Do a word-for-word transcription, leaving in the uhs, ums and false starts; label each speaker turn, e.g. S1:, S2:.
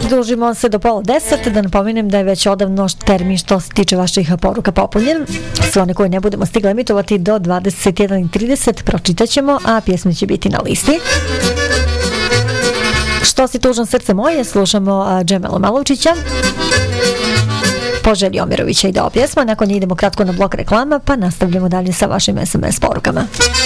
S1: Družimo se do pola deset, da napomenem da je već odavno termin što se tiče vaših poruka popunjen. Sve one koje ne budemo stigli emitovati do dvadeset jedan i trideset pročitat ćemo, a pjesme će biti na listi. Što si tužan srce moje, slušamo Džemela Malovčića. Poželji Omirovića i dao pjesma, nakon nje idemo kratko na blok reklama, pa nastavljamo dalje sa vašim es em es porukama.